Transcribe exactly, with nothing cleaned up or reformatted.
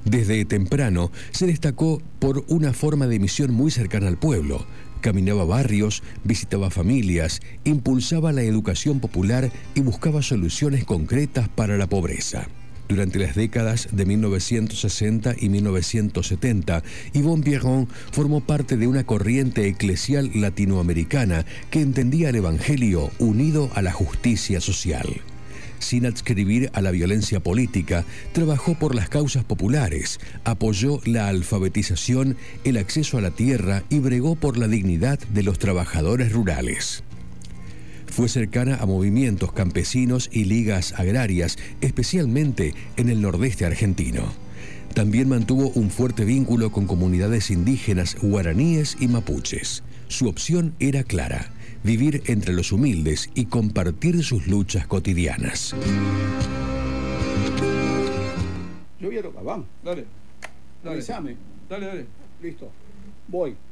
Desde temprano se destacó por una forma de misión muy cercana al pueblo. Caminaba barrios, visitaba familias, impulsaba la educación popular y buscaba soluciones concretas para la pobreza. Durante las décadas de mil novecientos sesenta y mil novecientos setenta, Yvon Pierron formó parte de una corriente eclesial latinoamericana que entendía el Evangelio unido a la justicia social. Sin adscribir a la violencia política, trabajó por las causas populares, apoyó la alfabetización, el acceso a la tierra y bregó por la dignidad de los trabajadores rurales. Fue cercana a movimientos campesinos y ligas agrarias, especialmente en el nordeste argentino. También mantuvo un fuerte vínculo con comunidades indígenas guaraníes y mapuches. Su opción era clara: vivir entre los humildes y compartir sus luchas cotidianas. Yo voy a tocar, vamos. Dale, dale. Avísame. Dale, dale. Listo. Voy.